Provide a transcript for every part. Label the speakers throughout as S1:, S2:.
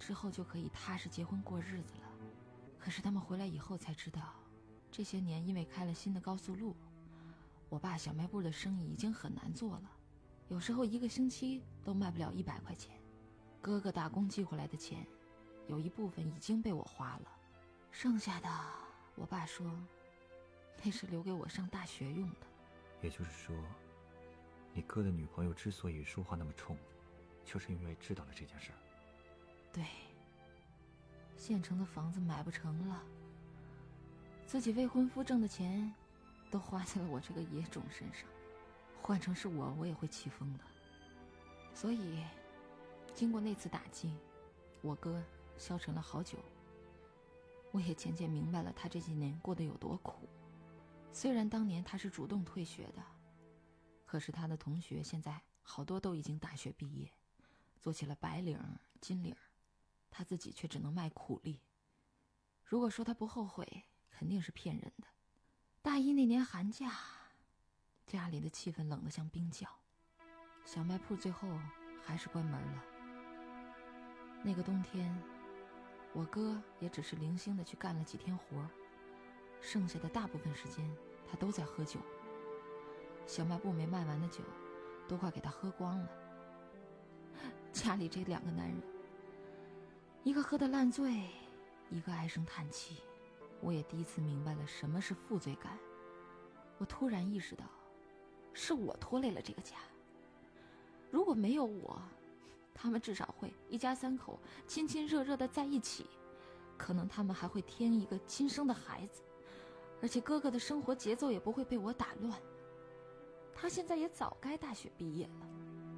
S1: 之后就可以踏实结婚过日子了。可是他们回来以后才知道，这些年因为开了新的高速路，我爸小卖部的生意已经很难做了，有时候1个星期都卖不了100块钱。哥哥打工寄回来的钱，有一部分已经被我花了，剩下的我爸说那是留给我上大学用的。
S2: 也就是说，你哥的女朋友之所以说话那么冲，就是因为知道了这件事儿。
S1: 对，县城的房子买不成了，自己未婚夫挣的钱都花在了我这个野种身上，换成是我也会气疯的。所以经过那次打击，我哥消沉了好久，我也渐渐明白了他这几年过得有多苦。虽然当年他是主动退学的，可是他的同学现在好多都已经大学毕业，做起了白领、金领，他自己却只能卖苦力。如果说他不后悔，肯定是骗人的。大一那年寒假，家里的气氛冷得像冰窖，小卖铺最后还是关门了。那个冬天，我哥也只是零星的去干了几天活，剩下的大部分时间他都在喝酒，小卖部没卖完的酒都快给他喝光了。家里这2个男人，一个喝得烂醉，一个唉声叹气。我也第一次明白了什么是负罪感。我突然意识到，是我拖累了这个家。如果没有我，他们至少会一家3口亲亲热热的在一起，可能他们还会添一个亲生的孩子，而且哥哥的生活节奏也不会被我打乱。他现在也早该大学毕业了。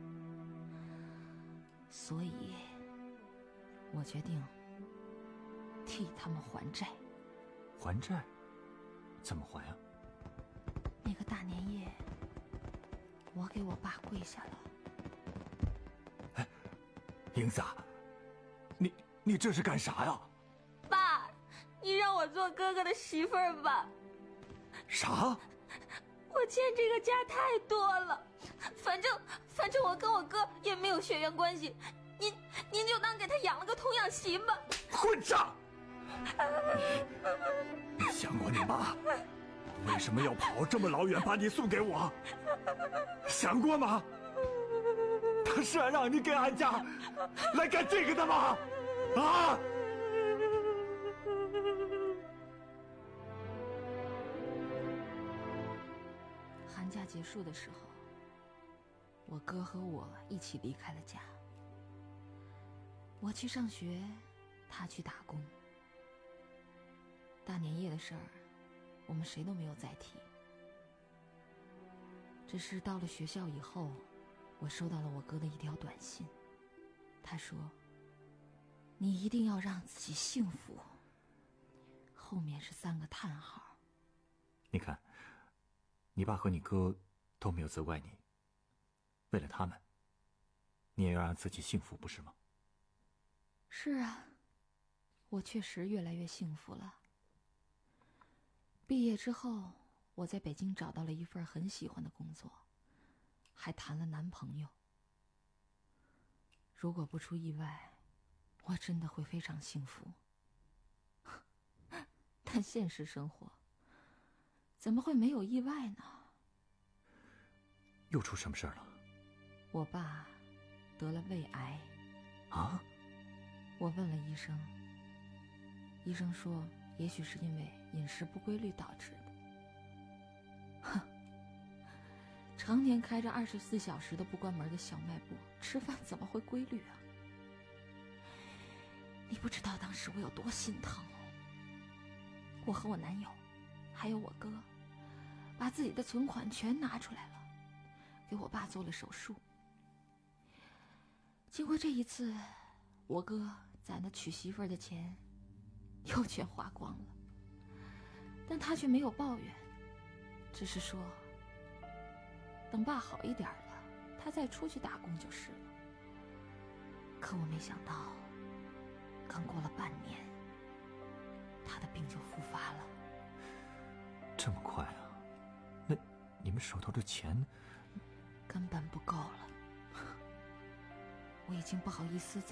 S1: 所以我决定替他们还债。
S2: 还债？怎么还啊？
S1: 那个大年夜，我给我爸跪下了。
S2: 哎，英子啊，你这是干啥呀？
S3: 爸，你让我做哥哥的媳妇儿吧。
S2: 啥？
S3: 我欠这个家太多了，反正我跟我哥也没有血缘关系，您就当给他养了个童养媳吧。
S2: 混账！你想过你妈为什么要跑这么老远把你送给我？想过吗？她是让你给俺家来干这个的吗？啊！
S1: 寒假结束的时候，我哥和我一起离开了家。我去上学，他去打工。大年夜的事儿，我们谁都没有再提。只是到了学校以后，我收到了我哥的一条短信，他说：“你一定要让自己幸福。”后面是3个叹号。
S2: 你看，你爸和你哥都没有责怪你，为了他们，你也要让自己幸福，不是吗？
S1: 是啊，我确实越来越幸福了。毕业之后，我在北京找到了一份很喜欢的工作，还谈了男朋友。如果不出意外，我真的会非常幸福。但现实生活怎么会没有意外呢？
S2: 又出什么事儿了？
S1: 我爸得了胃癌。
S2: 啊？
S1: 我问了医生，医生说也许是因为饮食不规律导致的。哼，常年开着24小时都不关门的小卖部，吃饭怎么会规律啊？你不知道当时我有多心疼。我和我男友还有我哥把自己的存款全拿出来了，给我爸做了手术。经过这一次，我哥攒的娶媳妇儿的钱又全花光了，但他却没有抱怨，只是说等爸好一点了，他再出去打工就是了。可我没想到，刚过了半年，他的病就复发了。
S2: 这么快啊？那你们手头的钱
S1: 根本不够了。我已经不好意思再